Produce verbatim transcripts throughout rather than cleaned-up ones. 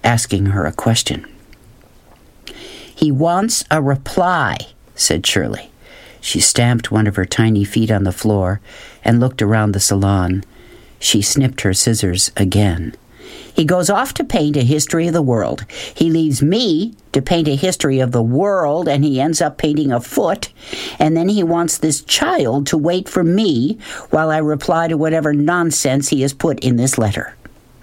asking her a question. "He wants a reply," said Shirley. She stamped one of her tiny feet on the floor and looked around the salon. She snipped her scissors again. "He goes off to paint a history of the world. He leaves me to paint a history of the world, and he ends up painting a foot. And then he wants this child to wait for me while I reply to whatever nonsense he has put in this letter."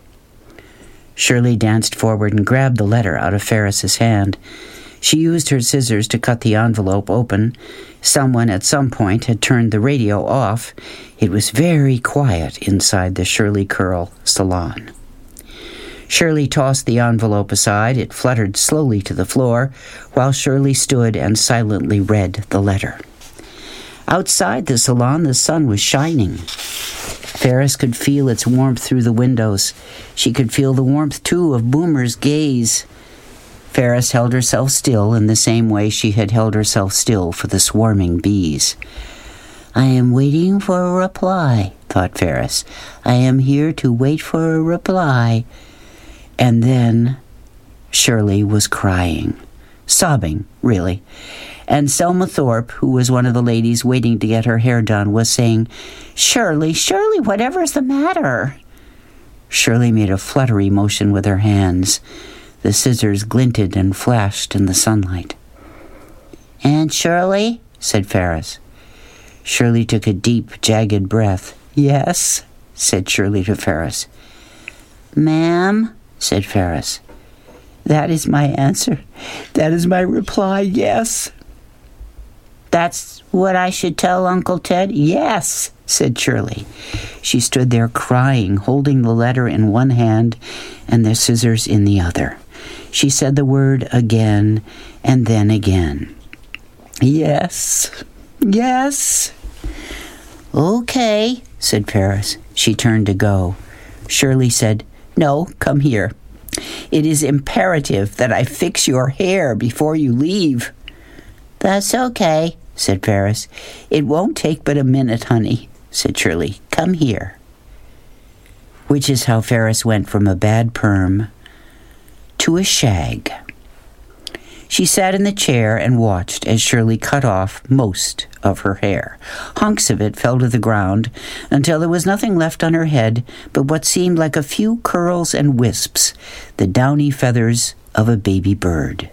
Shirley danced forward and grabbed the letter out of Ferris's hand. She used her scissors to cut the envelope open. Someone at some point had turned the radio off. It was very quiet inside the Shirley Curl salon. Shirley tossed the envelope aside. It fluttered slowly to the floor, while Shirley stood and silently read the letter. Outside the salon, the sun was shining. Ferris could feel its warmth through the windows. She could feel the warmth, too, of Boomer's gaze. Ferris held herself still in the same way she had held herself still for the swarming bees. "I am waiting for a reply," thought Ferris. "I am here to wait for a reply." And then Shirley was crying, sobbing, really. And Selma Thorpe, who was one of the ladies waiting to get her hair done, was saying, "Shirley, Shirley, whatever's the matter?" Shirley made a fluttery motion with her hands. The scissors glinted and flashed in the sunlight. "Aunt Shirley?" said Ferris. Shirley took a deep, jagged breath. "Yes," said Shirley to Ferris. "Ma'am?" said Ferris. "That is my answer. That is my reply, yes." "That's what I should tell Uncle Ted?" "Yes," said Shirley. She stood there crying, holding the letter in one hand and the scissors in the other. She said the word again and then again. "Yes, yes." "Okay," said Ferris. She turned to go. Shirley said, "No, come here. It is imperative that I fix your hair before you leave." "That's okay," said Ferris. "It won't take but a minute, honey," said Shirley. "Come here." Which is how Ferris went from a bad perm to a shag. She sat in the chair and watched as Shirley cut off most of her hair. Hunks of it fell to the ground until there was nothing left on her head but what seemed like a few curls and wisps, the downy feathers of a baby bird.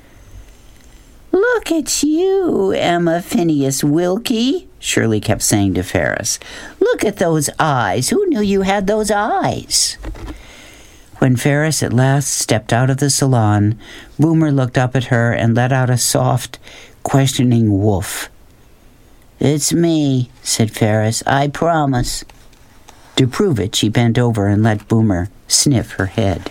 "Look at you, Emma Phineas Wilkie," Shirley kept saying to Ferris. "Look at those eyes. Who knew you had those eyes?" When Ferris at last stepped out of the salon, Boomer looked up at her and let out a soft, questioning woof. "It's me," said Ferris. "I promise." To prove it, she bent over and let Boomer sniff her head.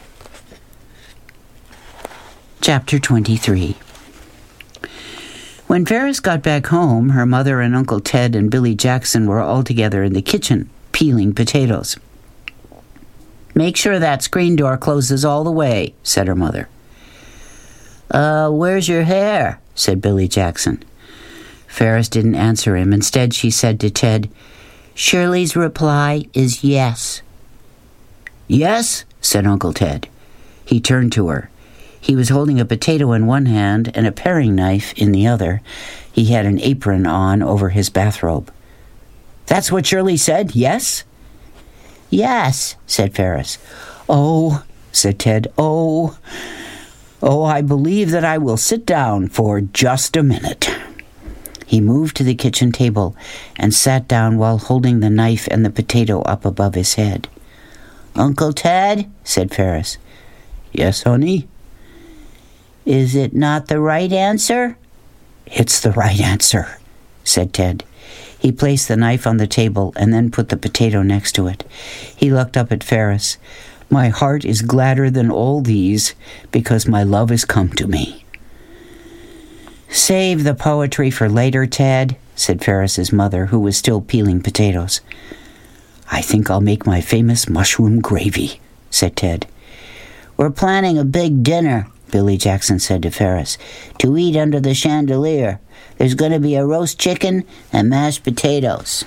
Chapter twenty-three. When Ferris got back home, her mother and Uncle Ted and Billy Jackson were all together in the kitchen, peeling potatoes. "Make sure that screen door closes all the way," said her mother. Uh, where's your hair?" said Billy Jackson. Ferris didn't answer him. Instead, she said to Ted, "Shirley's reply is yes." "Yes?" said Uncle Ted. He turned to her. He was holding a potato in one hand and a paring knife in the other. He had an apron on over his bathrobe. "That's what Shirley said, yes?" "Yes," said Ferris. "Oh," said Ted, "oh, oh, I believe that I will sit down for just a minute." He moved to the kitchen table and sat down while holding the knife and the potato up above his head. "Uncle Ted," said Ferris. "Yes, honey?" "Is it not the right answer?" "It's the right answer," said Ted. He placed the knife on the table and then put the potato next to it. He looked up at Ferris. "My heart is gladder than all these because my love has come to me." "Save the poetry for later, Ted," said Ferris's mother, who was still peeling potatoes. "I think I'll make my famous mushroom gravy," said Ted. "We're planning a big dinner," Billy Jackson said to Ferris, "to eat under the chandelier. There's going to be a roast chicken and mashed potatoes."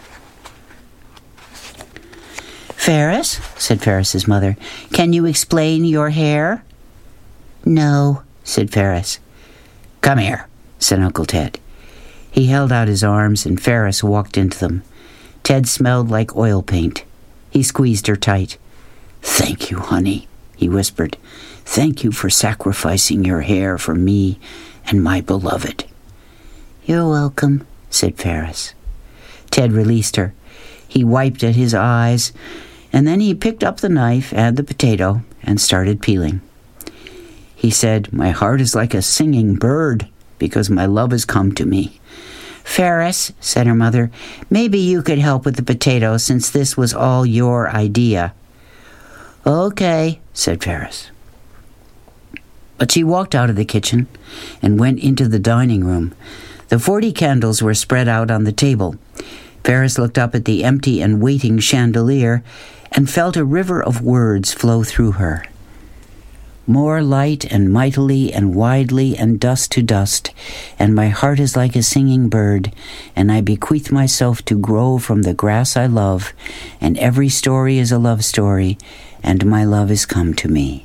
"Ferris," said Ferris's mother, "can you explain your hair?" No, said Ferris. Come here, said Uncle Ted. He held out his arms, and Ferris walked into them. Ted smelled like oil paint. He squeezed her tight. Thank you, honey, he whispered. Thank you for sacrificing your hair for me and my beloved. You're welcome, said Ferris. Ted released her. He wiped at his eyes, and then he picked up the knife and the potato and started peeling. He said, My heart is like a singing bird because my love has come to me. Ferris, said her mother, maybe you could help with the potato since this was all your idea. Okay, said Ferris. But she walked out of the kitchen and went into the dining room. The forty candles were spread out on the table. Ferris looked up at the empty and waiting chandelier and felt a river of words flow through her. More light and mightily and widely and dust to dust, and my heart is like a singing bird, and I bequeath myself to grow from the grass I love, and every story is a love story, and my love is come to me.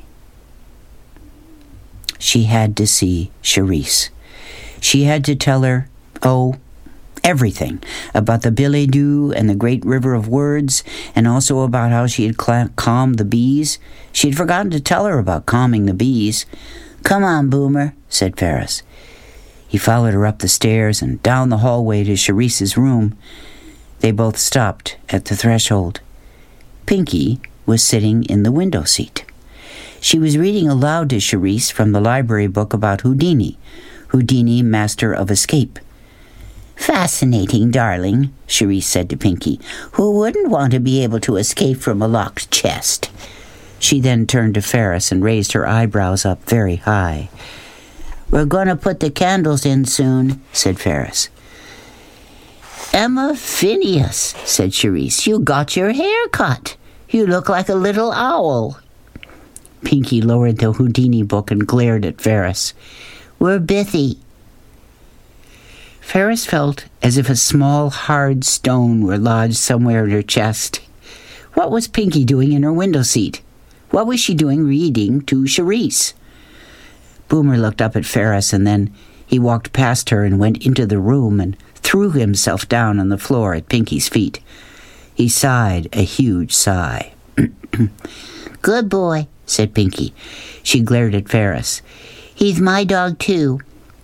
She had to see Charisse. She had to tell her, oh, everything about the billet doux and the great river of words, and also about how she had cl- calmed the bees. She had forgotten to tell her about calming the bees. Come on, Boomer, said Ferris. He followed her up the stairs and down the hallway to Charisse's room. They both stopped at the threshold. Pinky was sitting in the window seat. She was reading aloud to Charisse from the library book about Houdini, Houdini, Master of Escape. Fascinating, darling, Charisse said to Pinky. Who wouldn't want to be able to escape from a locked chest? She then turned to Ferris and raised her eyebrows up very high. We're going to put the candles in soon, said Ferris. Emma Phineas, said Charisse, you got your hair cut. You look like a little owl. Pinky lowered the Houdini book and glared at Ferris. We're bithy. Ferris felt as if a small, hard stone were lodged somewhere in her chest. What was Pinky doing in her window seat? What was she doing reading to Charisse? Boomer looked up at Ferris, and then he walked past her and went into the room and threw himself down on the floor at Pinky's feet. He sighed a huge sigh. Good boy, said Pinky. She glared at Ferris. He's my dog, too.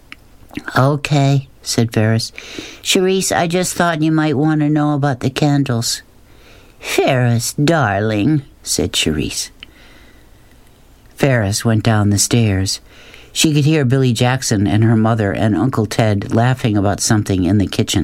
Okay, said Ferris. Charisse, I just thought you might want to know about the candles. Ferris, darling, said Charisse. Ferris went down the stairs. She could hear Billy Jackson and her mother and Uncle Ted laughing about something in the kitchen.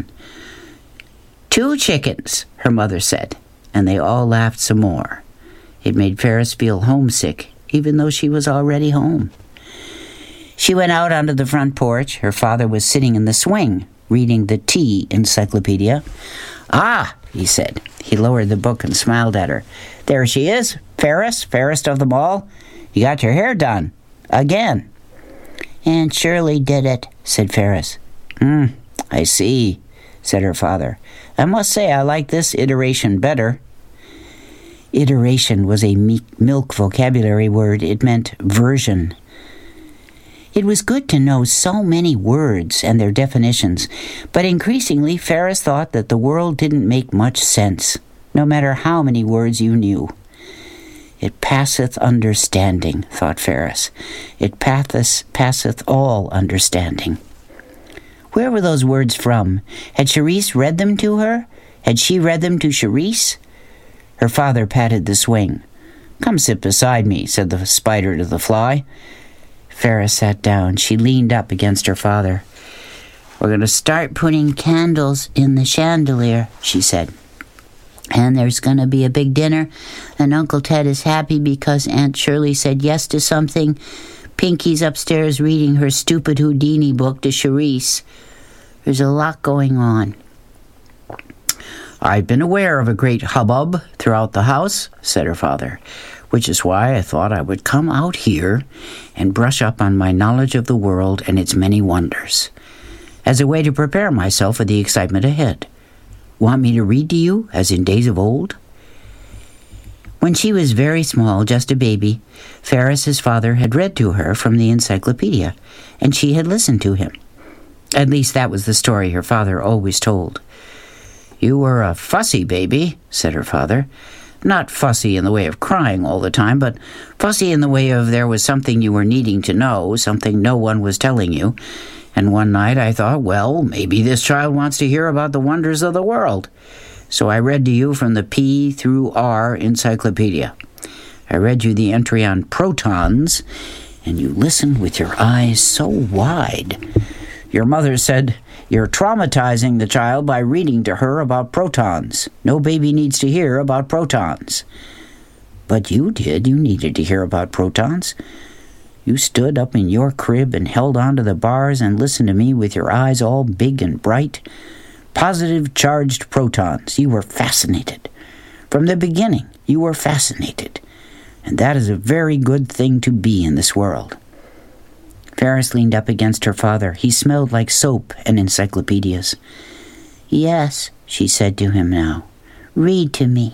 Two chickens, her mother said, and they all laughed some more. It made Ferris feel homesick, even though she was already home. She went out onto the front porch. Her father was sitting in the swing, reading the Tea Encyclopedia. Ah, he said. He lowered the book and smiled at her. There she is, Ferris, fairest of them all. You got your hair done. Again. Aunt Shirley did it, said Ferris. Hmm, I see, said her father. I must say I like this iteration better. Iteration was a milk vocabulary word. It meant version. It was good to know so many words and their definitions, but increasingly Ferris thought that the world didn't make much sense, no matter how many words you knew. It passeth understanding, thought Ferris. It passeth, passeth all understanding. Where were those words from? Had Charisse read them to her? Had she read them to Charisse? Her father patted the swing. Come sit beside me, said the spider to the fly. Ferris sat down. She leaned up against her father. We're going to start putting candles in the chandelier, she said. And there's going to be a big dinner, and Uncle Ted is happy because Aunt Shirley said yes to something. Pinky's upstairs reading her stupid Houdini book to Charisse. There's a lot going on. I've been aware of a great hubbub throughout the house, said her father, which is why I thought I would come out here and brush up on my knowledge of the world and its many wonders, as a way to prepare myself for the excitement ahead. Want me to read to you, as in days of old? When she was very small, just a baby, Ferris's father had read to her from the encyclopedia, and she had listened to him. At least that was the story her father always told. "You were a fussy baby," said her father. "Not fussy in the way of crying all the time, but fussy in the way of there was something you were needing to know, something no one was telling you. And one night I thought, well, maybe this child wants to hear about the wonders of the world. So I read to you from the P through R encyclopedia. I read you the entry on protons, and you listened with your eyes so wide. Your mother said, 'You're traumatizing the child by reading to her about protons. No baby needs to hear about protons.' But you did. You needed to hear about protons. You stood up in your crib and held onto the bars and listened to me with your eyes all big and bright. Positive charged protons. You were fascinated. From the beginning, you were fascinated. And that is a very good thing to be in this world." Ferris leaned up against her father. He smelled like soap and encyclopedias. "Yes," she said to him now. "Read to me."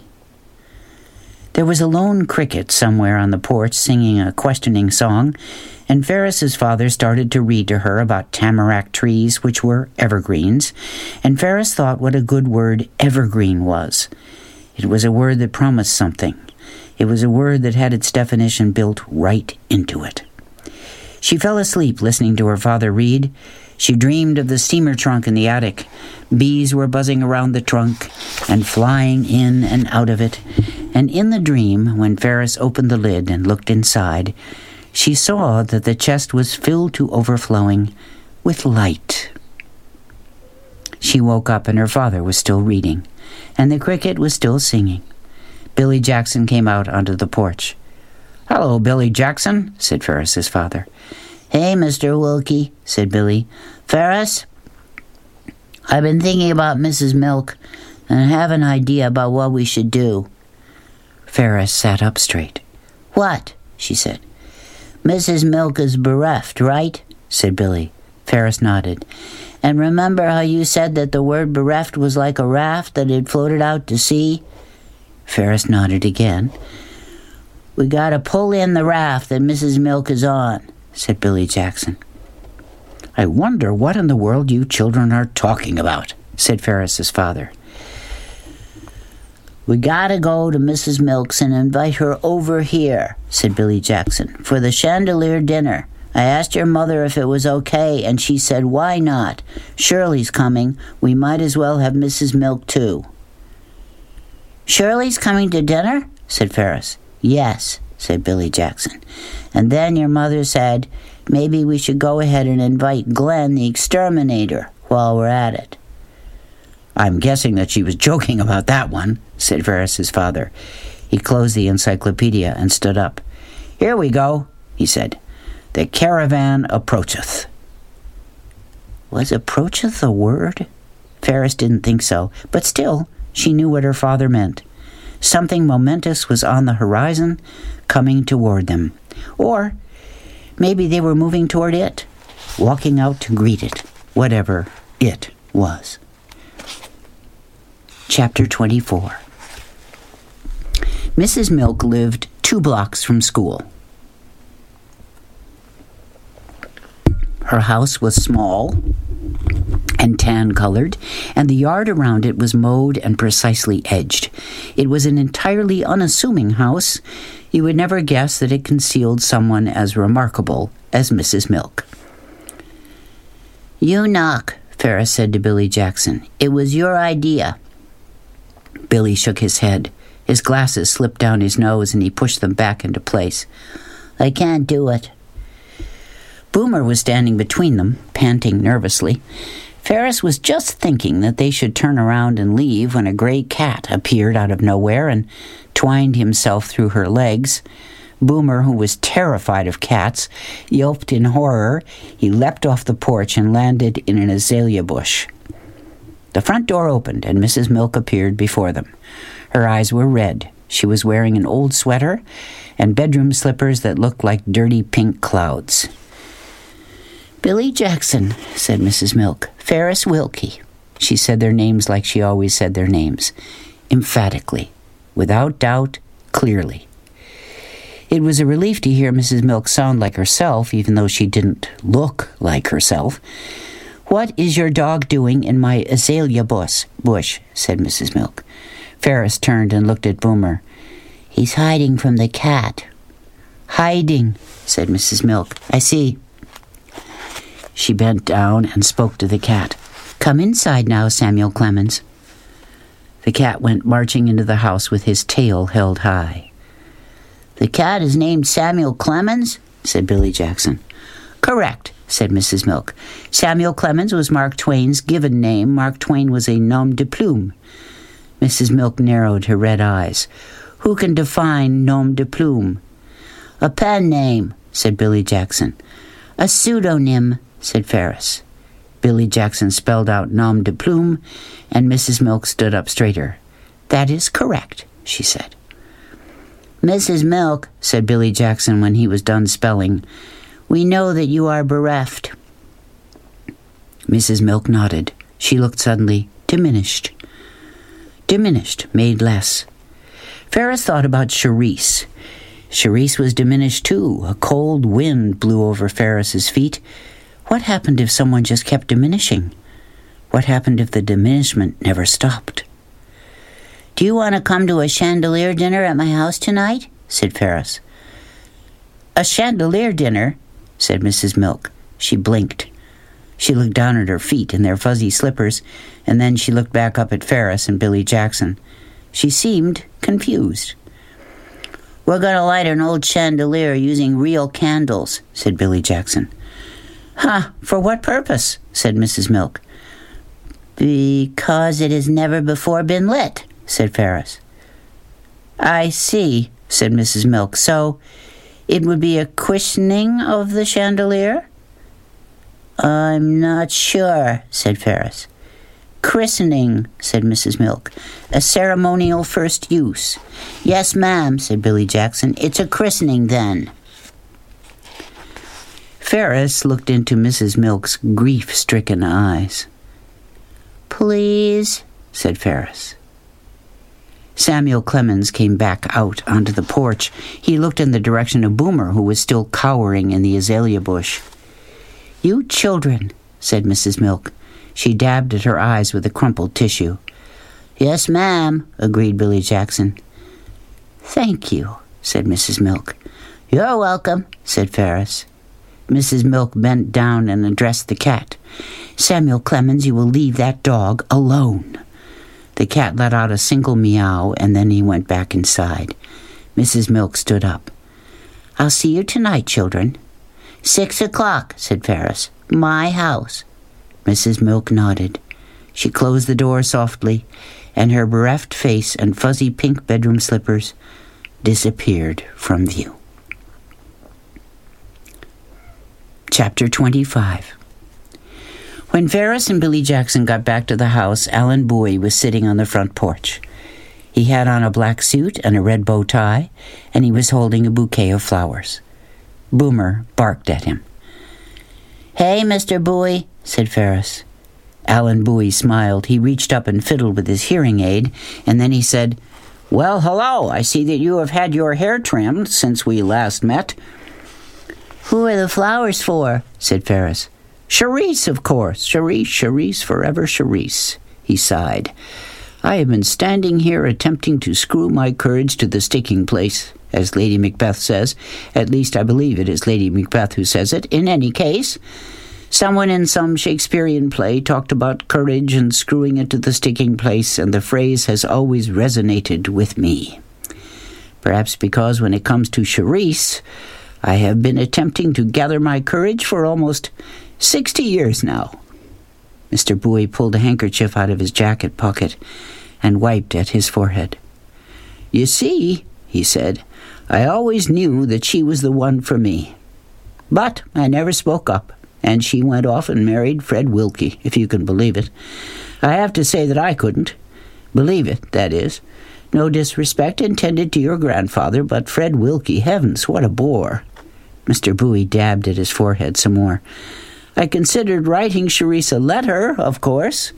There was a lone cricket somewhere on the porch singing a questioning song, and Ferris's father started to read to her about tamarack trees, which were evergreens, and Ferris thought what a good word evergreen was. It was a word that promised something. It was a word that had its definition built right into it. She fell asleep listening to her father read. She dreamed of the steamer trunk in the attic. Bees were buzzing around the trunk and flying in and out of it. And in the dream, when Ferris opened the lid and looked inside, she saw that the chest was filled to overflowing with light. She woke up and her father was still reading, and the cricket was still singing. Billy Jackson came out onto the porch. "Hello, Billy Jackson," said Ferris's father. "Hey, Mister Wilkie," said Billy. "Ferris, I've been thinking about Missus Milk, and I have an idea about what we should do." Ferris sat up straight. "What?" she said. "Missus Milk is bereft, right?" said Billy. Ferris nodded. "And remember how you said that the word bereft was like a raft that had floated out to sea?" Ferris nodded again. "We gotta pull in the raft that Missus Milk is on," said Billy Jackson. "I wonder what in the world you children are talking about," said Ferris's father. "We gotta go to Missus Milk's and invite her over here," said Billy Jackson, "for the chandelier dinner. I asked your mother if it was okay, and she said, why not? Shirley's coming. We might as well have Missus Milk, too." "Shirley's coming to dinner?" said Ferris. "Yes," said Billy Jackson. "And then your mother said, maybe we should go ahead and invite Glenn the exterminator while we're at it." "I'm guessing that she was joking about that one," said Ferris's father. He closed the encyclopedia and stood up. "Here we go," he said. "The caravan approacheth." Was approacheth a word? Ferris didn't think so, but still, she knew what her father meant. Something momentous was on the horizon, coming toward them. Or maybe they were moving toward it, walking out to greet it, whatever it was. Chapter twenty-four. Missus Milk lived two blocks from school. Her house was small and tan-colored, and the yard around it was mowed and precisely edged. It was an entirely unassuming house. You would never guess that it concealed someone as remarkable as Missus Milk. "You knock," Ferris said to Billy Jackson. "It was your idea." Billy shook his head. His glasses slipped down his nose, and he pushed them back into place. "I can't do it." Boomer was standing between them, panting nervously. Ferris was just thinking that they should turn around and leave when a gray cat appeared out of nowhere and twined himself through her legs. Boomer, who was terrified of cats, yelped in horror. He leapt off the porch and landed in an azalea bush. The front door opened, and Missus Milk appeared before them. Her eyes were red. She was wearing an old sweater and bedroom slippers that looked like dirty pink clouds. "Billy Jackson," said Missus Milk. "Ferris Wilkie." She said their names like she always said their names, emphatically, without doubt, clearly. It was a relief to hear Missus Milk sound like herself, even though she didn't look like herself. "What is your dog doing in my azalea bush?" bush, said Missus Milk. Ferris turned and looked at Boomer. "He's hiding from the cat." "Hiding," said Missus Milk. "I see." She bent down and spoke to the cat. "Come inside now, Samuel Clemens." The cat went marching into the house with his tail held high. "The cat is named Samuel Clemens?" said Billy Jackson. "Correct," said Missus Milk. "Samuel Clemens was Mark Twain's given name. Mark Twain was a nom de plume." Missus Milk narrowed her red eyes. "Who can define nom de plume?" "A pen name," said Billy Jackson. "A pseudonym," said Ferris. Billy Jackson spelled out nom de plume, and Missus Milk stood up straighter. "That is correct," she said. "Missus Milk," said Billy Jackson when he was done spelling, "we know that you are bereft." Missus Milk nodded. She looked suddenly diminished. Diminished, made less. Ferris thought about Charisse. Charisse was diminished too. A cold wind blew over Ferris's feet. What happened if someone just kept diminishing? What happened if the diminishment never stopped? "Do you want to come to a chandelier dinner at my house tonight?" said Ferris. "A chandelier dinner?" said Missus Milk. She blinked. She looked down at her feet in their fuzzy slippers, and then she looked back up at Ferris and Billy Jackson. She seemed confused. "We're going to light an old chandelier using real candles," said Billy Jackson. "Huh, for what purpose?" said Missus Milk. "Because it has never before been lit," said Ferris. "I see," said Missus Milk. "So it would be a christening of the chandelier?" "I'm not sure," said Ferris. "Christening," said Missus Milk. "A ceremonial first use." "Yes, ma'am," said Billy Jackson. "It's a christening, then." Ferris looked into Missus Milk's grief-stricken eyes. "Please," said Ferris. Samuel Clemens came back out onto the porch. He looked in the direction of Boomer, who was still cowering in the azalea bush. "You children," said Missus Milk. She dabbed at her eyes with a crumpled tissue. "Yes, ma'am," agreed Billy Jackson. "Thank you," said Missus Milk. "You're welcome," said Ferris. Missus Milk bent down and addressed the cat. "Samuel Clemens, you will leave that dog alone." The cat let out a single meow, and then he went back inside. Missus Milk stood up. "I'll see you tonight, children." "Six o'clock," said Ferris. "My house." Missus Milk nodded. She closed the door softly, and her bereft face and fuzzy pink bedroom slippers disappeared from view. Chapter twenty-five. When Ferris and Billy Jackson got back to the house, Alan Bowie was sitting on the front porch. He had on a black suit and a red bow tie, and he was holding a bouquet of flowers. Boomer barked at him. "Hey, Mister Bowie," said Ferris. Alan Bowie smiled. He reached up and fiddled with his hearing aid, and then he said, "Well, hello, I see that you have had your hair trimmed since we last met." "Who are the flowers for?" said Ferris. "Charisse, of course. Charisse, Charisse, forever Charisse," he sighed. "I have been standing here attempting to screw my courage to the sticking place, as Lady Macbeth says. At least I believe it is Lady Macbeth who says it. In any case, someone in some Shakespearean play talked about courage and screwing it to the sticking place, and the phrase has always resonated with me. Perhaps because when it comes to Charisse, I have been attempting to gather my courage for almost sixty years now." Mister Bowie pulled a handkerchief out of his jacket pocket and wiped at his forehead. "You see," he said, "I always knew that she was the one for me. But I never spoke up, and she went off and married Fred Wilkie, if you can believe it. I have to say that I couldn't. Believe it, that is. No disrespect intended to your grandfather, but Fred Wilkie, heavens, what a bore." Mister Bowie dabbed at his forehead some more. "I considered writing Charisse a letter, of course.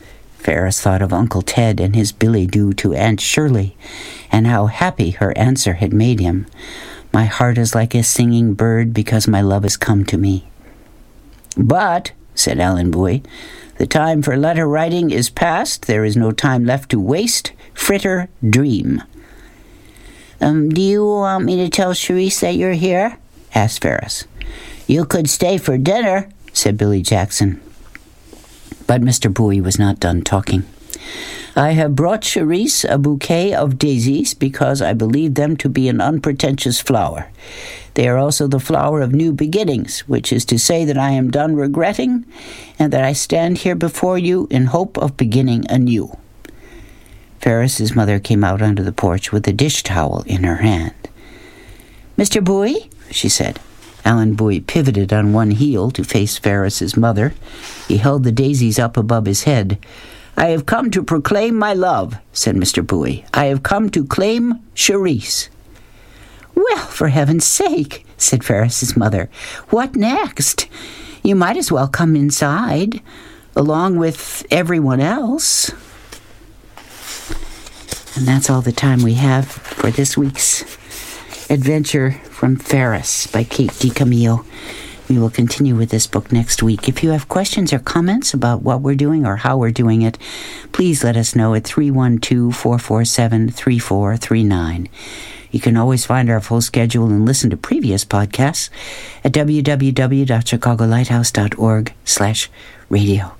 Ferris thought of Uncle Ted and his billet-doux to Aunt Shirley, and how happy her answer had made him. My heart is like a singing bird because my love has come to me. But, said Alan Bowie, the time for letter writing is past. There is no time left to waste. Fritter, dream. Um, do you want me to tell Cherise that you're here? Asked Ferris. You could stay for dinner, said Billy Jackson. But Mister Bowie was not done talking. I have brought Cherise a bouquet of daisies because I believe them to be an unpretentious flower. They are also the flower of new beginnings, which is to say that I am done regretting and that I stand here before you in hope of beginning anew. Ferris's mother came out onto the porch with a dish towel in her hand. Mister Bowie, she said. Alan Bowie pivoted on one heel to face Ferris's mother. He held the daisies up above his head. I have come to proclaim my love, said Mister Bowie. I have come to claim Cherise. Well, for heaven's sake, said Ferris's mother. What next? You might as well come inside, along with everyone else. And that's all the time we have for this week's Adventure from Ferris by Kate DiCamillo. We will continue with this book next week. If you have questions or comments about what we're doing or how we're doing it, please let us know at three one two, four four seven, three four three nine. You can always find our full schedule and listen to previous podcasts at w w w dot chicago lighthouse dot org slash radio.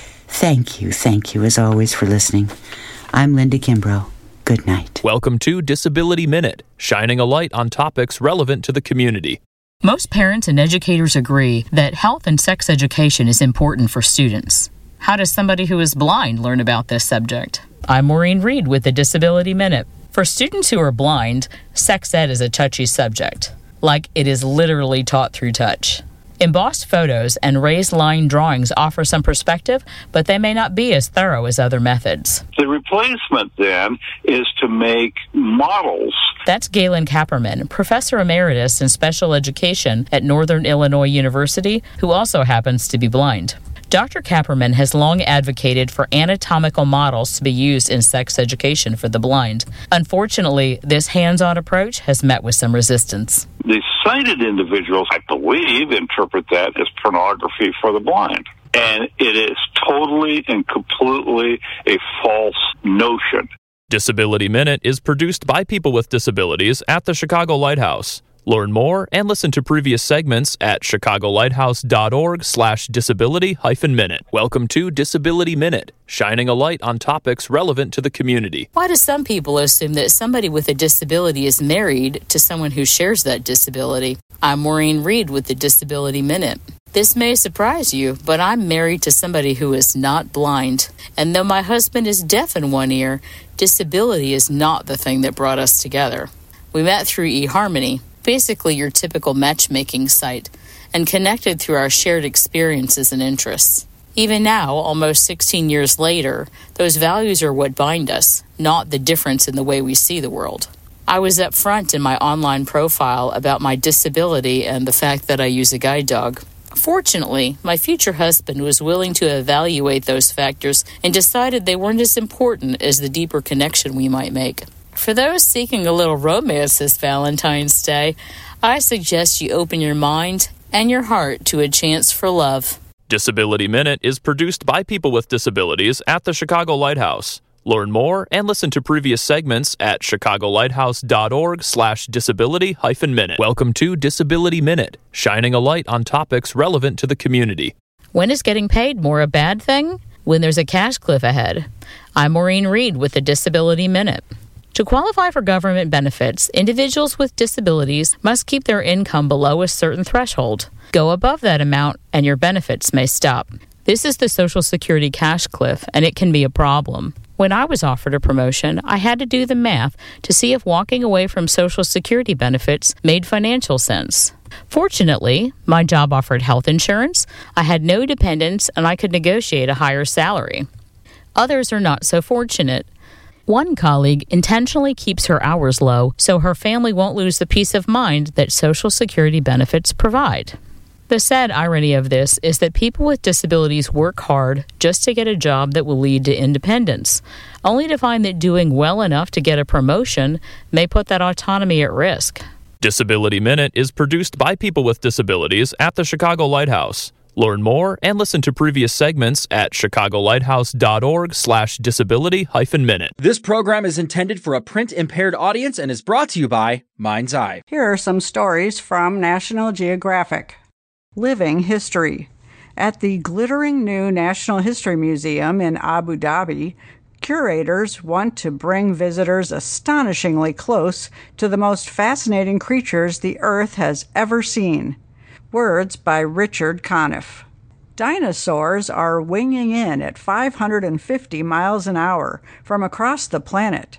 Thank you, thank you as always for listening. I'm Linda Kimbrough. Good night. Welcome to Disability Minute, shining a light on topics relevant to the community. Most parents and educators agree that health and sex education is important for students. How does somebody who is blind learn about this subject? I'm Maureen Reed with the Disability Minute. For students who are blind, sex ed is a touchy subject, like it is literally taught through touch. Embossed photos and raised line drawings offer some perspective, but they may not be as thorough as other methods. The replacement, then, is to make models. That's Galen Kapperman, Professor Emeritus in Special Education at Northern Illinois University, who also happens to be blind. Doctor Kapperman has long advocated for anatomical models to be used in sex education for the blind. Unfortunately, this hands-on approach has met with some resistance. The sighted individuals, I believe, interpret that as pornography for the blind. And it is totally and completely a false notion. Disability Minute is produced by people with disabilities at the Chicago Lighthouse. Learn more and listen to previous segments at chicago lighthouse dot org slash disability hyphen minute. Welcome to Disability Minute, shining a light on topics relevant to the community. Why do some people assume that somebody with a disability is married to someone who shares that disability? I'm Maureen Reed with the Disability Minute. This may surprise you, but I'm married to somebody who is not blind. And though my husband is deaf in one ear, disability is not the thing that brought us together. We met through eHarmony, basically your typical matchmaking site, and connected through our shared experiences and interests. Even now, almost sixteen years later, those values are what bind us, not the difference in the way we see the world. I was upfront in my online profile about my disability and the fact that I use a guide dog. Fortunately, my future husband was willing to evaluate those factors and decided they weren't as important as the deeper connection we might make. For those seeking a little romance this Valentine's Day, I suggest you open your mind and your heart to a chance for love. Disability Minute is produced by people with disabilities at the Chicago Lighthouse. Learn more and listen to previous segments at chicago lighthouse dot org slash disability hyphen minute. Welcome to Disability Minute, shining a light on topics relevant to the community. When is getting paid more a bad thing? When there's a cash cliff ahead. I'm Maureen Reed with the Disability Minute. To qualify for government benefits, individuals with disabilities must keep their income below a certain threshold. Go above that amount and your benefits may stop. This is the Social Security cash cliff, and it can be a problem. When I was offered a promotion, I had to do the math to see if walking away from Social Security benefits made financial sense. Fortunately, my job offered health insurance, I had no dependents, and I could negotiate a higher salary. Others are not so fortunate. One colleague intentionally keeps her hours low so her family won't lose the peace of mind that Social Security benefits provide. The sad irony of this is that people with disabilities work hard just to get a job that will lead to independence, only to find that doing well enough to get a promotion may put that autonomy at risk. Disability Minute is produced by people with disabilities at the Chicago Lighthouse. Learn more and listen to previous segments at chicagolighthouse.org slash disability hyphen minute. This program is intended for a print-impaired audience and is brought to you by Mind's Eye. Here are some stories from National Geographic. Living History. At the glittering new National History Museum in Abu Dhabi, curators want to bring visitors astonishingly close to the most fascinating creatures the Earth has ever seen. Words by Richard Conniff. Dinosaurs are winging in at five hundred fifty miles an hour from across the planet.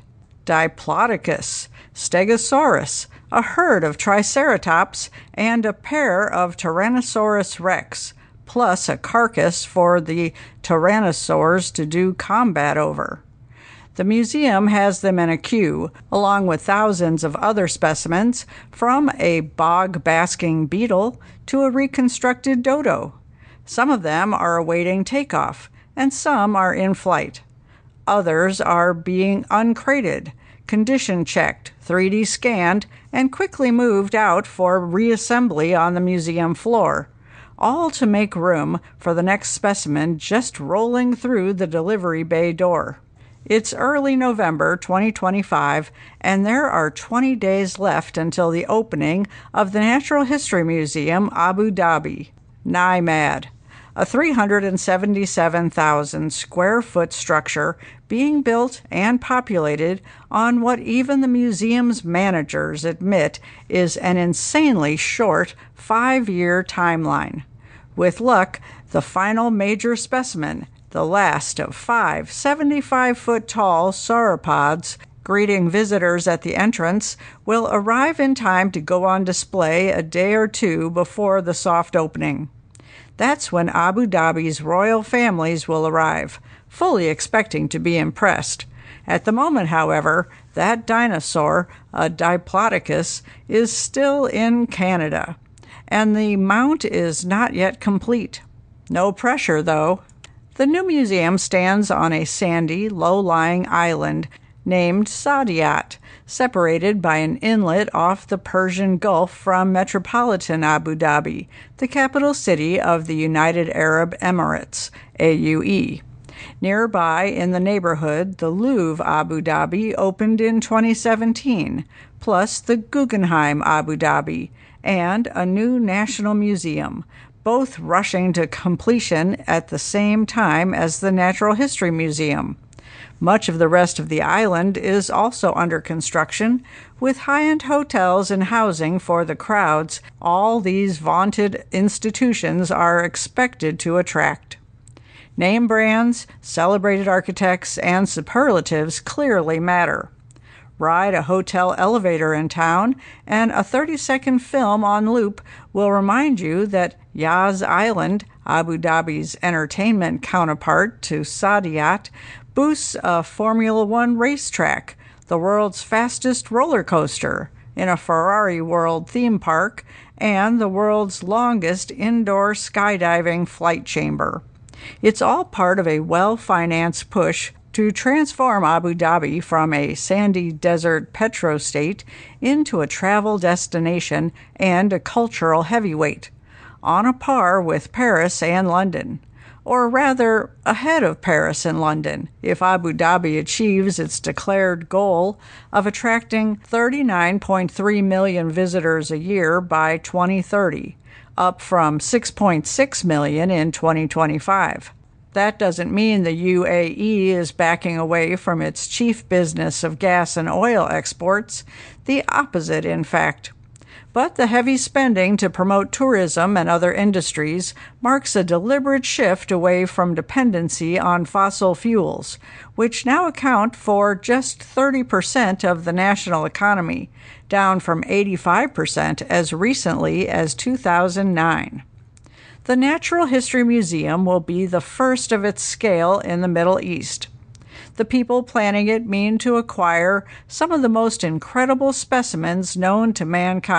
Diplodocus, Stegosaurus, a herd of Triceratops, and a pair of Tyrannosaurus rex, plus a carcass for the tyrannosaurs to do combat over. The museum has them in a queue, along with thousands of other specimens, from a bog-basking beetle to a reconstructed dodo. Some of them are awaiting takeoff, and some are in flight. Others are being uncrated, condition-checked, three D scanned, and quickly moved out for reassembly on the museum floor, all to make room for the next specimen just rolling through the delivery bay door. It's early November twenty twenty-five, and there are twenty days left until the opening of the Natural History Museum Abu Dhabi, NIMAD, a three hundred seventy-seven thousand square foot structure being built and populated on what even the museum's managers admit is an insanely short five-year timeline. With luck, the final major specimen, the last of five seventy-five-foot-tall sauropods greeting visitors at the entrance, will arrive in time to go on display a day or two before the soft opening. That's when Abu Dhabi's royal families will arrive, fully expecting to be impressed. At the moment, however, that dinosaur, a Diplodocus, is still in Canada, and the mount is not yet complete. No pressure, though. The new museum stands on a sandy, low-lying island named Saadiyat, separated by an inlet off the Persian Gulf from metropolitan Abu Dhabi, the capital city of the United Arab Emirates, A U E. Nearby in the neighborhood, the Louvre Abu Dhabi opened in twenty seventeen, plus the Guggenheim Abu Dhabi, and a new national museum, both rushing to completion at the same time as the Natural History Museum. Much of the rest of the island is also under construction, with high-end hotels and housing for the crowds all these vaunted institutions are expected to attract. Name brands, celebrated architects, and superlatives clearly matter. Ride a hotel elevator in town, and a thirty-second film on loop will remind you that Yas Island, Abu Dhabi's entertainment counterpart to Saadiyat, boasts a Formula One racetrack, the world's fastest roller coaster, in a Ferrari World theme park, and the world's longest indoor skydiving flight chamber. It's all part of a well-financed push to transform Abu Dhabi from a sandy desert petrostate into a travel destination and a cultural heavyweight, on a par with Paris and London, or rather ahead of Paris and London, if Abu Dhabi achieves its declared goal of attracting thirty-nine point three million visitors a year by twenty thirty, up from six point six million in twenty twenty-five. That doesn't mean the U A E is backing away from its chief business of gas and oil exports, the opposite, in fact. But the heavy spending to promote tourism and other industries marks a deliberate shift away from dependency on fossil fuels, which now account for just thirty percent of the national economy, down from eighty-five percent as recently as two thousand nine. The Natural History Museum will be the first of its scale in the Middle East. The people planning it mean to acquire some of the most incredible specimens known to mankind,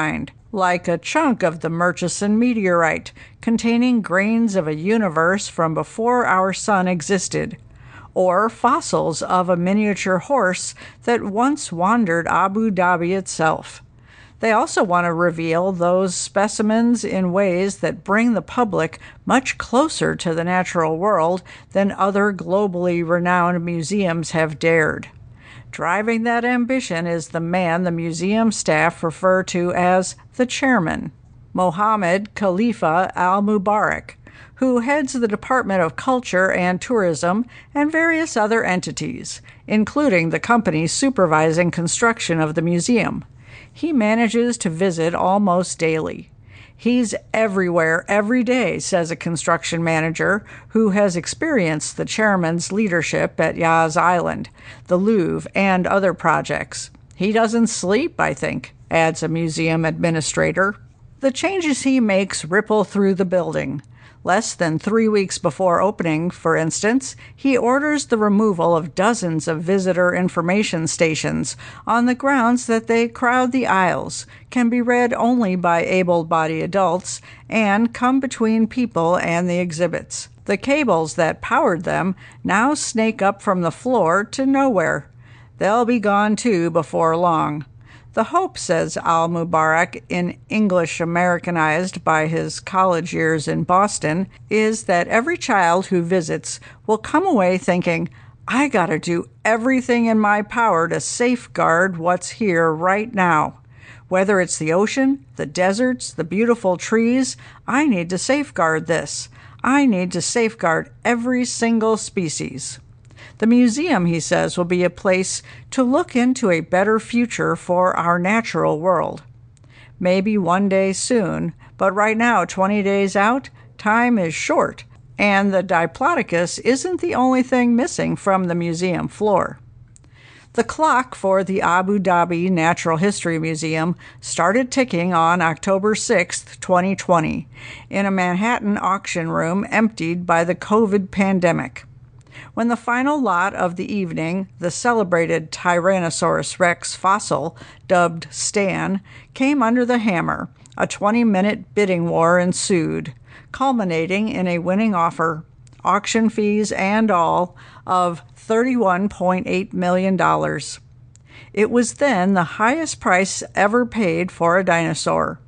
like a chunk of the Murchison meteorite containing grains of a universe from before our sun existed, or fossils of a miniature horse that once wandered Abu Dhabi itself. They also want to reveal those specimens in ways that bring the public much closer to the natural world than other globally renowned museums have dared. Driving that ambition is the man the museum staff refer to as the chairman, Mohammed Khalifa Al-Mubarak, who heads the Department of Culture and Tourism and various other entities, including the company supervising construction of the museum. He manages to visit almost daily. He's everywhere every day, says a construction manager who has experienced the chairman's leadership at Yas Island, the Louvre, and other projects. He doesn't sleep, I think, adds a museum administrator. The changes he makes ripple through the building. Less than three weeks before opening, for instance, he orders the removal of dozens of visitor information stations on the grounds that they crowd the aisles, can be read only by able-bodied adults, and come between people and the exhibits. The cables that powered them now snake up from the floor to nowhere. They'll be gone too before long. The hope, says Al-Mubarak, in English Americanized by his college years in Boston, is that every child who visits will come away thinking, I gotta do everything in my power to safeguard what's here right now. Whether it's the ocean, the deserts, the beautiful trees, I need to safeguard this. I need to safeguard every single species. The museum, he says, will be a place to look into a better future for our natural world. Maybe one day soon, but right now, twenty days out, time is short, and the Diplodocus isn't the only thing missing from the museum floor. The clock for the Abu Dhabi Natural History Museum started ticking on October sixth, twenty twenty, in a Manhattan auction room emptied by the COVID pandemic. When the final lot of the evening, the celebrated Tyrannosaurus rex fossil, dubbed Stan, came under the hammer, a twenty-minute bidding war ensued, culminating in a winning offer, auction fees and all, of thirty-one point eight million dollars. It was then the highest price ever paid for a dinosaur.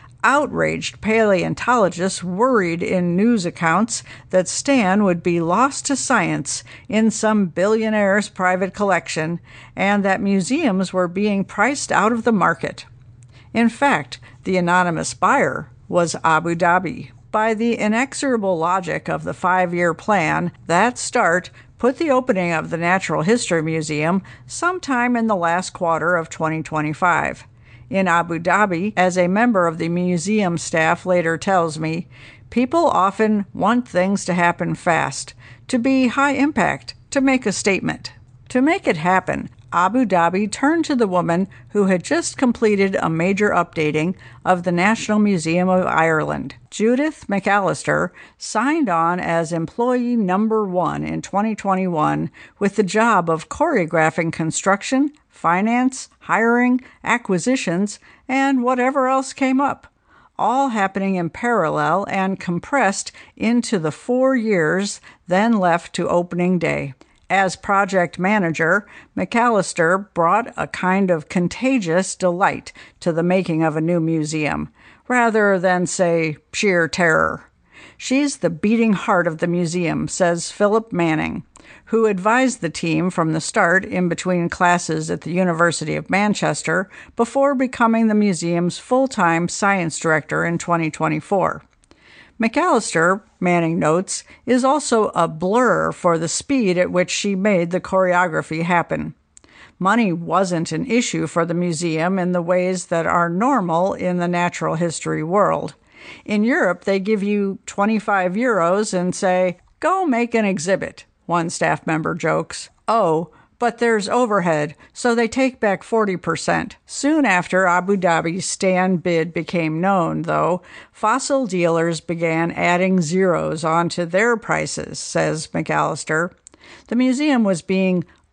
Outraged paleontologists worried in news accounts that Stan would be lost to science in some billionaire's private collection and that museums were being priced out of the market. In fact, the anonymous buyer was Abu Dhabi. By the inexorable logic of the five-year plan, that start put the opening of the Natural History Museum sometime in the last quarter of twenty twenty-five. In Abu Dhabi, as a member of the museum staff later tells me, people often want things to happen fast, to be high impact, to make a statement. To make it happen, Abu Dhabi turned to the woman who had just completed a major updating of the National Museum of Ireland. Judith McAllister signed on as employee number one in twenty twenty-one with the job of choreographing construction, finance, hiring, acquisitions, and whatever else came up, all happening in parallel and compressed into the four years then left to opening day. As project manager, McAllister brought a kind of contagious delight to the making of a new museum, rather than, say, sheer terror. She's the beating heart of the museum, says Philip Manning, who advised the team from the start in between classes at the University of Manchester before becoming the museum's full-time science director in twenty twenty-four. McAllister, Manning notes, is also a blur for the speed at which she made the choreography happen. Money wasn't an issue for the museum in the ways that are normal in the natural history world. In Europe, they give you twenty-five euros and say, "Go make an exhibit," one staff member jokes. Oh, but there's overhead, so they take back forty percent. Soon after Abu Dhabi's Stan bid became known, though, fossil dealers began adding zeros onto their prices, says McAllister. The museum was being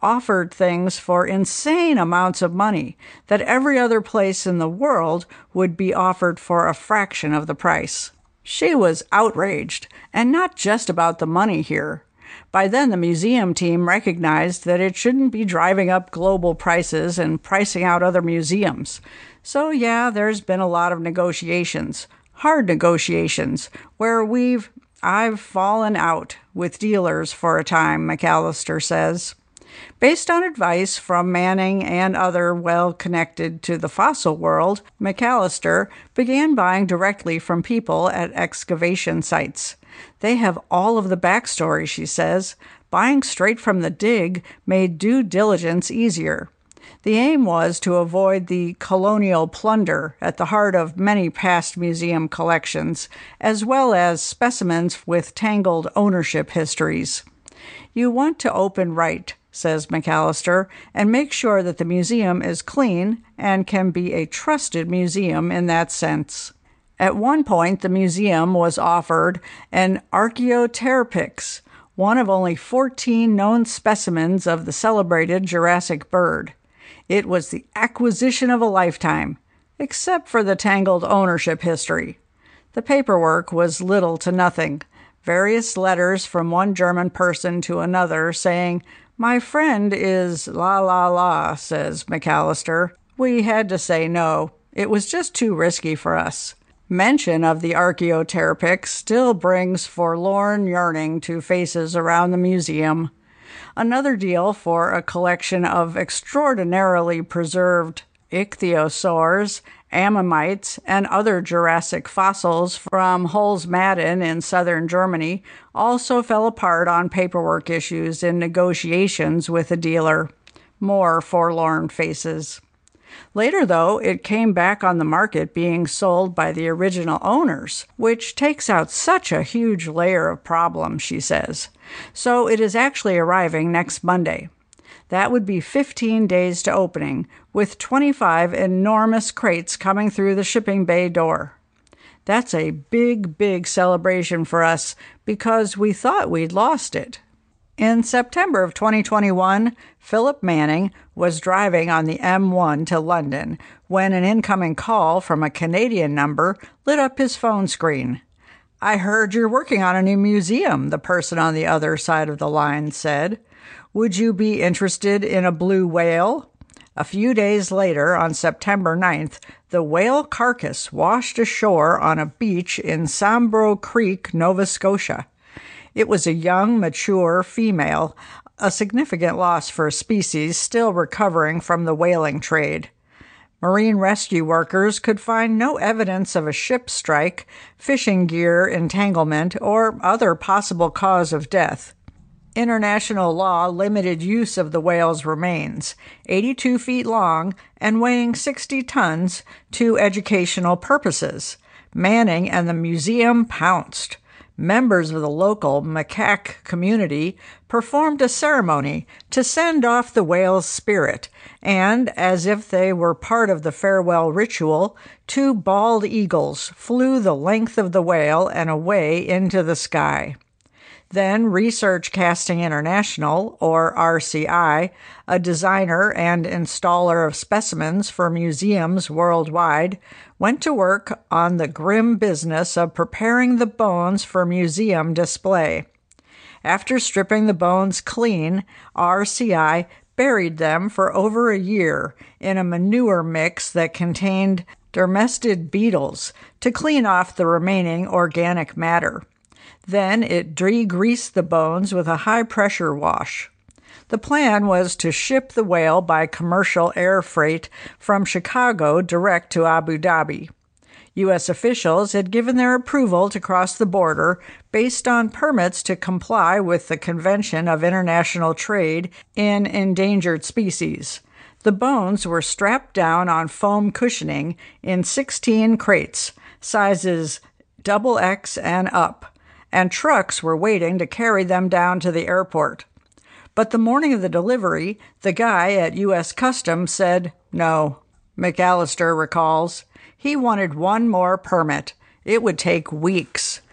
offered things for insane amounts of money that every other place in the world would be offered for a fraction of the price. She was outraged, and not just about the money here. By then, the museum team recognized that it shouldn't be driving up global prices and pricing out other museums. So yeah, there's been a lot of negotiations, hard negotiations, where we've, I've fallen out with dealers for a time, McAllister says. Based on advice from Manning and other well-connected to the fossil world, McAllister began buying directly from people at excavation sites. They have all of the backstory, she says. Buying straight from the dig made due diligence easier. The aim was to avoid the colonial plunder at the heart of many past museum collections, as well as specimens with tangled ownership histories. You want to open right, says McAllister, and make sure that the museum is clean and can be a trusted museum in that sense. At one point, the museum was offered an Archaeopteryx, one of only fourteen known specimens of the celebrated Jurassic bird. It was the acquisition of a lifetime, except for the tangled ownership history. The paperwork was little to nothing. Various letters from one German person to another saying, "My friend is la la la," says McAllister. We had to say no. It was just too risky for us. Mention of the Archaeopteryx still brings forlorn yearning to faces around the museum. Another deal for a collection of extraordinarily preserved ichthyosaurs, ammonites, and other Jurassic fossils from Holzmaden in southern Germany also fell apart on paperwork issues in negotiations with a dealer. More forlorn faces. Later, though, it came back on the market being sold by the original owners, which takes out such a huge layer of problem, she says. So it is actually arriving next Monday. That would be fifteen days to opening, with twenty-five enormous crates coming through the shipping bay door. That's a big, big celebration for us because we thought we'd lost it. In September of twenty twenty-one, Philip Manning was driving on the M one to London when an incoming call from a Canadian number lit up his phone screen. "I heard you're working on a new museum," the person on the other side of the line said. "Would you be interested in a blue whale?" A few days later, on September ninth, the whale carcass washed ashore on a beach in Sambro Creek, Nova Scotia. It was a young, mature female, a significant loss for a species still recovering from the whaling trade. Marine rescue workers could find no evidence of a ship strike, fishing gear entanglement, or other possible cause of death. International law limited use of the whale's remains, eighty-two feet long and weighing sixty tons, to educational purposes. Manning and the museum pounced. Members of the local macaque community performed a ceremony to send off the whale's spirit, and, as if they were part of the farewell ritual, two bald eagles flew the length of the whale and away into the sky. Then Research Casting International, or R C I, a designer and installer of specimens for museums worldwide, went to work on the grim business of preparing the bones for museum display. After stripping the bones clean, R C I buried them for over a year in a manure mix that contained dermestid beetles to clean off the remaining organic matter. Then it degreased the bones with a high-pressure wash. The plan was to ship the whale by commercial air freight from Chicago direct to Abu Dhabi. U S officials had given their approval to cross the border based on permits to comply with the Convention of International Trade in Endangered Species. The bones were strapped down on foam cushioning in sixteen crates, sizes double X and up, and trucks were waiting to carry them down to the airport. But the morning of the delivery, the guy at U S Customs said no. McAllister recalls. He wanted one more permit. It would take weeks.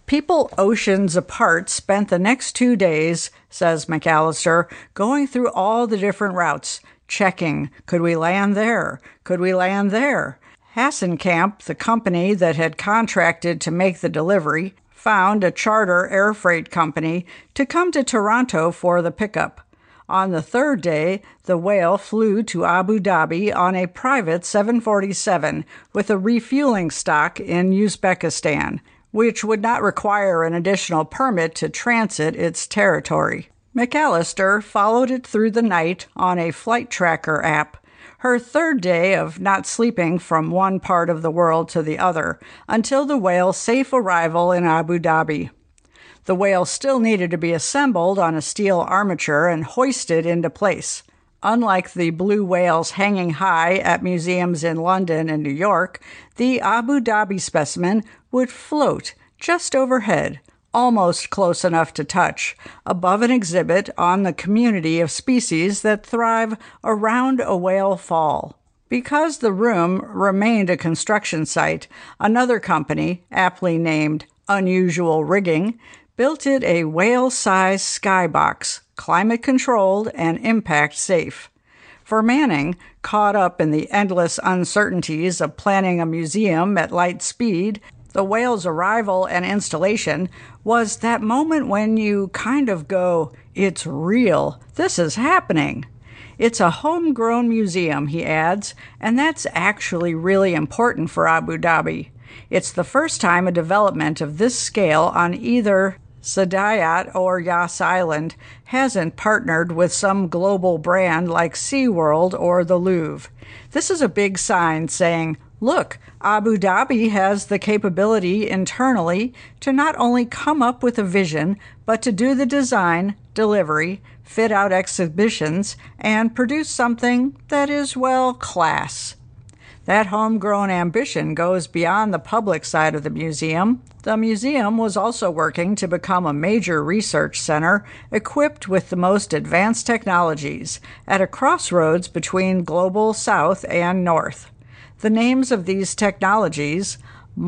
People oceans apart spent the next two days, says McAllister, going through all the different routes, checking, could we land there? Could we land there? Hasenkamp, the company that had contracted to make the delivery, found a charter air freight company to come to Toronto for the pickup. On the third day, the whale flew to Abu Dhabi on a private seven forty-seven with a refueling stock in Uzbekistan, which would not require an additional permit to transit its territory. McAllister followed it through the night on a flight tracker app, her third day of not sleeping from one part of the world to the other, until the whale's safe arrival in Abu Dhabi. The whale still needed to be assembled on a steel armature and hoisted into place. Unlike the blue whales hanging high at museums in London and New York, the Abu Dhabi specimen would float just overhead, almost close enough to touch, above an exhibit on the community of species that thrive around a whale fall. Because the room remained a construction site, another company, aptly named Unusual Rigging, built it a whale-sized skybox, climate-controlled and impact-safe. For Manning, caught up in the endless uncertainties of planning a museum at light speed, the whale's arrival and installation was that moment when you kind of go, it's real, this is happening. It's a homegrown museum, he adds, and that's actually really important for Abu Dhabi. It's the first time a development of this scale on either Sadayat or Yas Island hasn't partnered with some global brand like SeaWorld or the Louvre. This is a big sign saying, look, Abu Dhabi has the capability internally to not only come up with a vision, but to do the design, delivery, fit out exhibitions, and produce something that is, well, class. That homegrown ambition goes beyond the public side of the museum. The museum was also working to become a major research center equipped with the most advanced technologies at a crossroads between global south and north. The names of these technologies,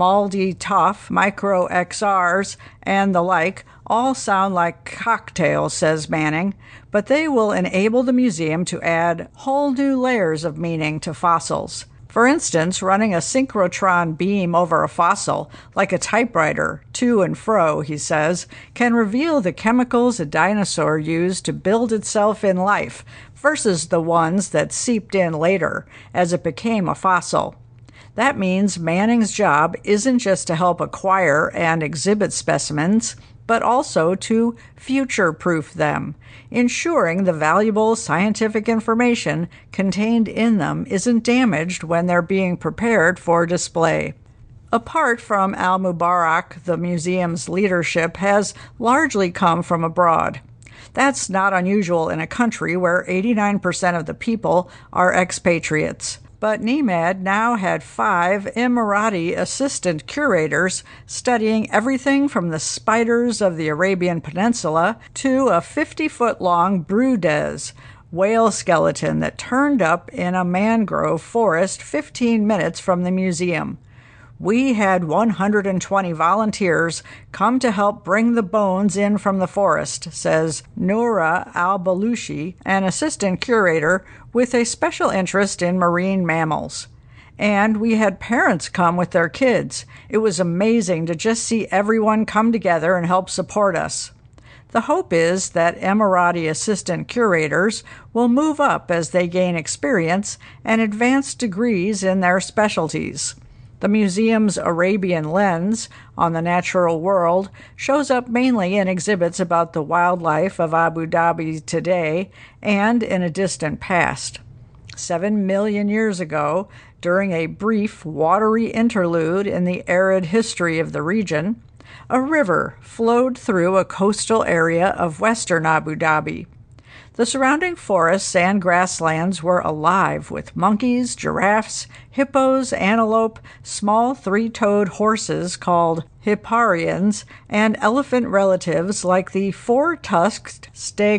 MALDI-TOF, Micro X Rs, and the like, all sound like cocktails, says Manning, but they will enable the museum to add whole new layers of meaning to fossils. For instance, running a synchrotron beam over a fossil, like a typewriter, to and fro, he says, can reveal the chemicals a dinosaur used to build itself in life versus the ones that seeped in later as it became a fossil. That means Manning's job isn't just to help acquire and exhibit specimens, but also to future-proof them, ensuring the valuable scientific information contained in them isn't damaged when they're being prepared for display. Apart from Al-Mubarak, the museum's leadership has largely come from abroad. That's not unusual in a country where eighty-nine percent of the people are expatriates. But NEMAD now had five Emirati assistant curators studying everything from the spiders of the Arabian Peninsula to a fifty-foot-long Brudez, whale skeleton that turned up in a mangrove forest fifteen minutes from the museum. We had one hundred twenty volunteers come to help bring the bones in from the forest, says Noura Al-Balushi, an assistant curator with a special interest in marine mammals. And we had parents come with their kids. It was amazing to just see everyone come together and help support us. The hope is that Emirati assistant curators will move up as they gain experience and advanced degrees in their specialties. The museum's Arabian lens on the natural world shows up mainly in exhibits about the wildlife of Abu Dhabi today and in a distant past. Seven million years ago, during a brief watery interlude in the arid history of the region, a river flowed through a coastal area of western Abu Dhabi. The surrounding forests and grasslands were alive with monkeys, giraffes, hippos, antelope, small three-toed horses called hipparions, and elephant relatives like the four-tusked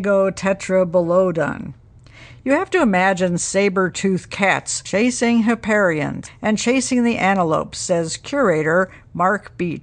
Stegotetrabolodon. You have to imagine saber-toothed cats chasing hipparions and chasing the antelopes, says curator Mark Beach,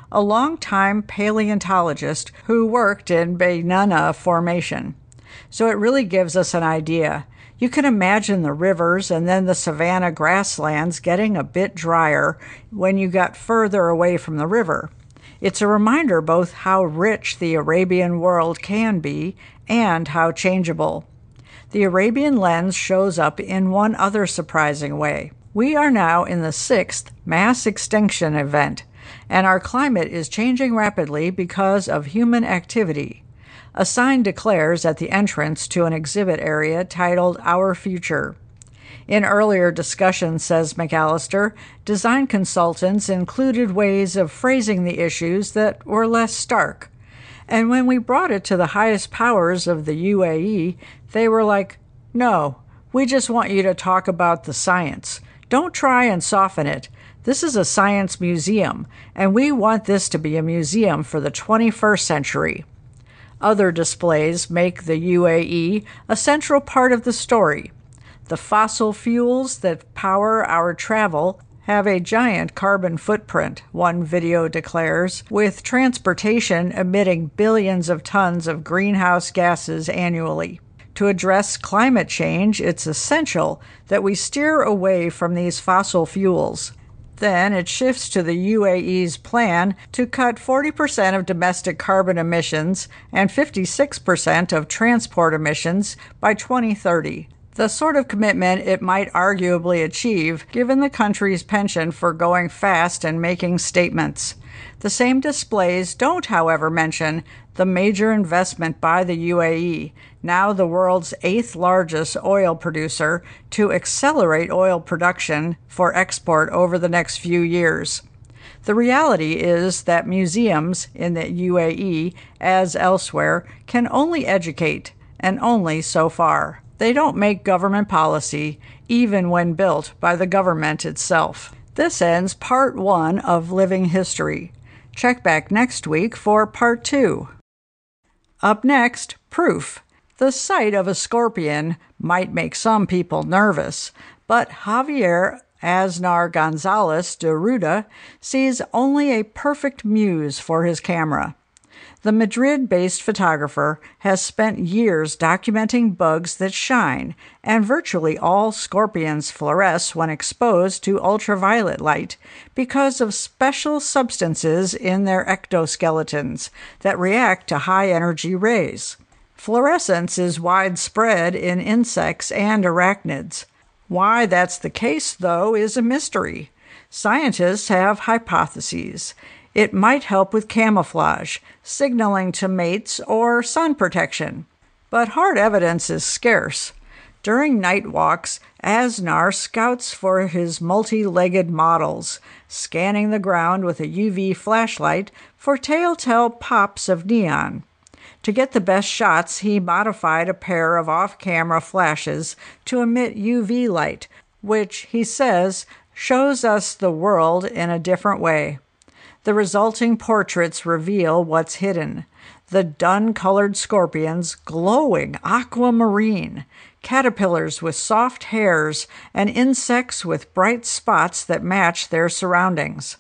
a longtime paleontologist who worked in Bainuna Formation. So it really gives us an idea. You can imagine the rivers and then the savanna grasslands getting a bit drier when you got further away from the river. It's a reminder both how rich the Arabian world can be and how changeable. The Arabian lens shows up in one other surprising way. We are now in the sixth mass extinction event, and our climate is changing rapidly because of human activity. A sign declares at the entrance to an exhibit area titled Our Future. In earlier discussions, says McAllister, design consultants included ways of phrasing the issues that were less stark. And when we brought it to the highest powers of the U A E, they were like, no, we just want you to talk about the science. Don't try and soften it. This is a science museum, and we want this to be a museum for the twenty-first century. Other displays make the U A E a central part of the story. The fossil fuels that power our travel have a giant carbon footprint, one video declares, with transportation emitting billions of tons of greenhouse gases annually. To address climate change, it's essential that we steer away from these fossil fuels. Then it shifts to the U A E's plan to cut forty percent of domestic carbon emissions and fifty-six percent of transport emissions by twenty thirty. The sort of commitment it might arguably achieve given the country's penchant for going fast and making statements. The same displays don't, however, mention the major investment by the U A E, now the world's eighth largest oil producer, to accelerate oil production for export over the next few years. The reality is that museums in the U A E, as elsewhere, can only educate, and only so far. They don't make government policy, even when built by the government itself. This ends part one of Living History. Check back next week for part two. Up next, proof. The sight of a scorpion might make some people nervous, but Javier Aznar Gonzalez de Ruda sees only a perfect muse for his camera. The Madrid-based photographer has spent years documenting bugs that shine, and virtually all scorpions fluoresce when exposed to ultraviolet light because of special substances in their ectoskeletons that react to high-energy rays. Fluorescence is widespread in insects and arachnids. Why that's the case, though, is a mystery. Scientists have hypotheses. It might help with camouflage, signaling to mates, or sun protection. But hard evidence is scarce. During night walks, Aznar scouts for his multi-legged models, scanning the ground with a U V flashlight for telltale pops of neon. To get the best shots, he modified a pair of off-camera flashes to emit U V light, which, he says, shows us the world in a different way. The resulting portraits reveal what's hidden. The dun-colored scorpions glowing aquamarine, caterpillars with soft hairs, and insects with bright spots that match their surroundings.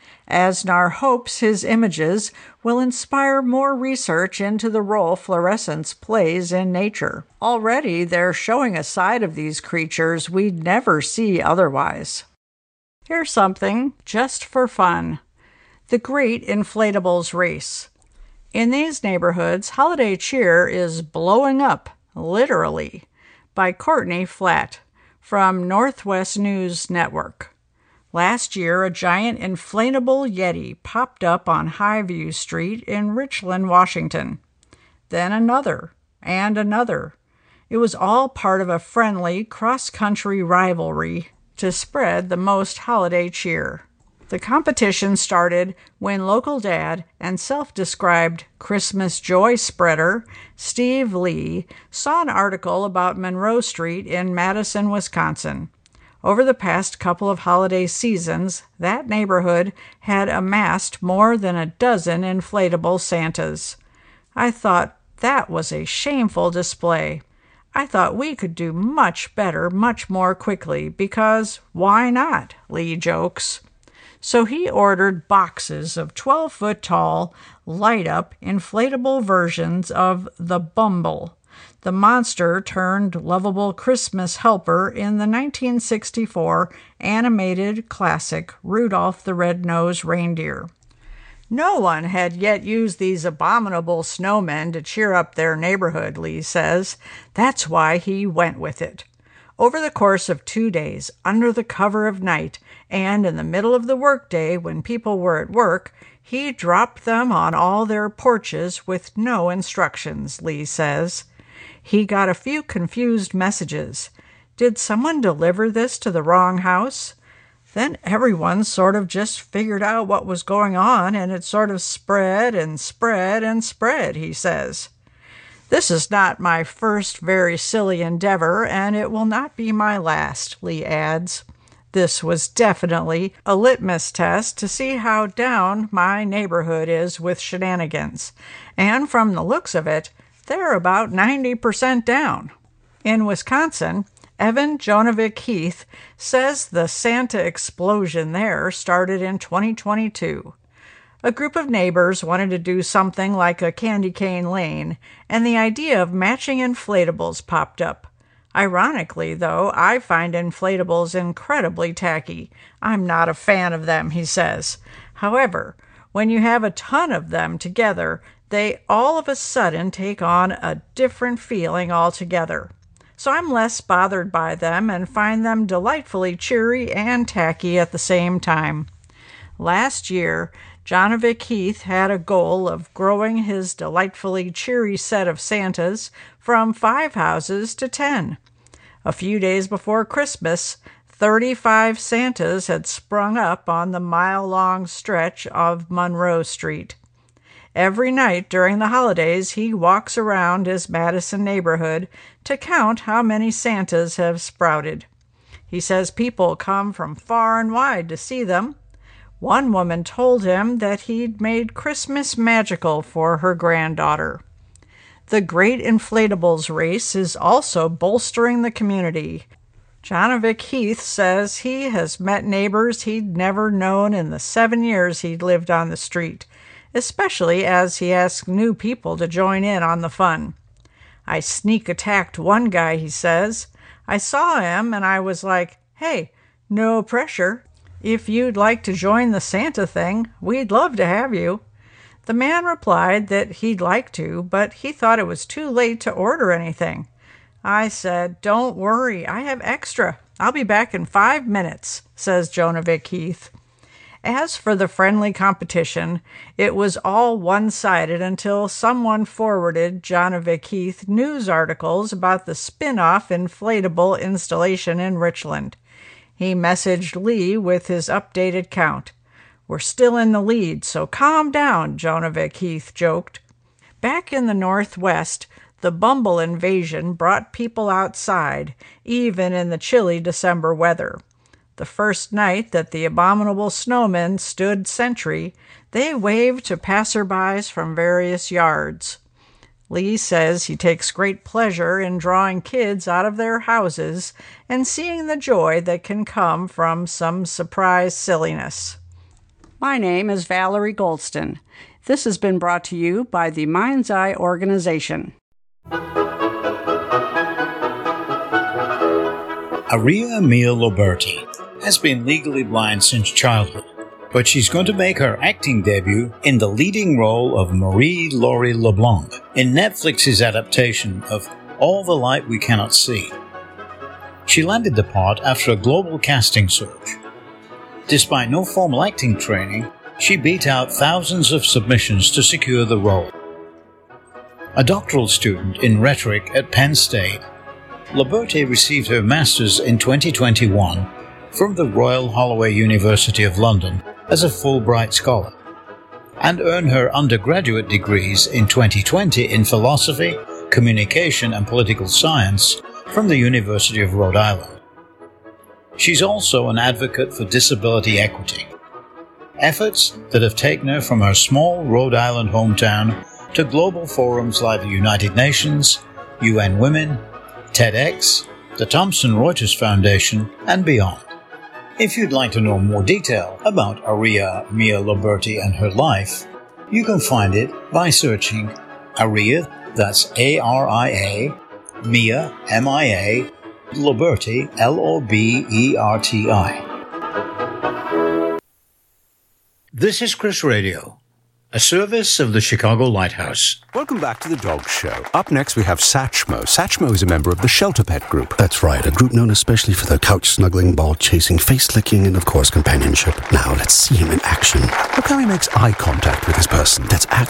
Aznar hopes his images will inspire more research into the role fluorescence plays in nature. Already, they're showing a side of these creatures we'd never see otherwise. Here's something just for fun. The Great Inflatables Race. In these neighborhoods, holiday cheer is blowing up, literally, by Courtney Flatt from Northwest News Network. Last year, a giant inflatable Yeti popped up on Highview Street in Richland, Washington. Then another, and another. It was all part of a friendly cross-country rivalry to spread the most holiday cheer. The competition started when local dad and self-described Christmas joy spreader Steve Lee saw an article about Monroe Street in Madison, Wisconsin. Over the past couple of holiday seasons, that neighborhood had amassed more than a dozen inflatable Santas. I thought that was a shameful display. I thought we could do much better much more quickly because why not, Lee jokes. So he ordered boxes of twelve-foot-tall, light-up, inflatable versions of the Bumble, the monster-turned-lovable Christmas helper in the nineteen sixty-four animated classic Rudolph the Red-Nosed Reindeer. No one had yet used these abominable snowmen to cheer up their neighborhood, Lee says. That's why he went with it. Over the course of two days, under the cover of night, and in the middle of the workday when people were at work, he dropped them on all their porches with no instructions, Lee says. He got a few confused messages. Did someone deliver this to the wrong house? Then everyone sort of just figured out what was going on, and it sort of spread and spread and spread, he says. This is not my first very silly endeavor, and it will not be my last, Lee adds. This was definitely a litmus test to see how down my neighborhood is with shenanigans, and from the looks of it, they're about ninety percent down. In Wisconsin, Evan Jonovic Heath says the Santa explosion there started in twenty twenty-two. A group of neighbors wanted to do something like a candy cane lane, and the idea of matching inflatables popped up. Ironically, though, I find inflatables incredibly tacky. I'm not a fan of them, he says. However, when you have a ton of them together, they all of a sudden take on a different feeling altogether. So I'm less bothered by them and find them delightfully cheery and tacky at the same time. Last year, Jonovic Heath had a goal of growing his delightfully cheery set of Santas from five houses to ten. A few days before Christmas, thirty-five Santas had sprung up on the mile-long stretch of Monroe Street. Every night during the holidays, he walks around his Madison neighborhood to count how many Santas have sprouted. He says people come from far and wide to see them. One woman told him that he'd made Christmas magical for her granddaughter. The Great Inflatables race is also bolstering the community. Jonovic Heath says he has met neighbors he'd never known in the seven years he'd lived on the street, especially as he asked new people to join in on the fun. I sneak attacked one guy, he says. I saw him and I was like, hey, no pressure. If you'd like to join the Santa thing, we'd love to have you. The man replied that he'd like to, but he thought it was too late to order anything. I said, don't worry, I have extra. I'll be back in five minutes, says Jonovic Heath. As for the friendly competition, it was all one-sided until someone forwarded Jonovic Heath news articles about the spin-off inflatable installation in Richland. He messaged Lee with his updated count. We're still in the lead, so calm down, Jonovic Heath joked. Back in the Northwest, the Bumble invasion brought people outside, even in the chilly December weather. The first night that the abominable snowmen stood sentry, they waved to passerbys from various yards. Lee says he takes great pleasure in drawing kids out of their houses and seeing the joy that can come from some surprise silliness. My name is Valerie Goldston. This has been brought to you by the Mind's Eye Organization. Aria Mia Loberti has been legally blind since childhood, but she's going to make her acting debut in the leading role of Marie-Laure LeBlanc in Netflix's adaptation of All the Light We Cannot See. She landed the part after a global casting search. Despite no formal acting training, she beat out thousands of submissions to secure the role. A doctoral student in rhetoric at Penn State, Loberti received her master's in twenty twenty-one from the Royal Holloway University of London as a Fulbright scholar, and earned her undergraduate degrees in twenty twenty in philosophy, communication and political science from the University of Rhode Island. She's also an advocate for disability equity, efforts that have taken her from her small Rhode Island hometown to global forums like the United Nations, U N Women, TEDx, the Thomson Reuters Foundation, and beyond. If you'd like to know more detail about Aria Mia Loberti and her life, you can find it by searching Aria, that's A R I A, Mia, M I A, Loberti, L O B E R T I. This is Chris Radio, a service of the Chicago Lighthouse. Welcome back to the Dog Show. Up next, we have Satchmo. Satchmo is a member of the Shelter Pet Group. That's right, a group known especially for their couch-snuggling, ball-chasing, face-licking, and, of course, companionship. Now, let's see him in action. Look how he makes eye contact with his person. That's actually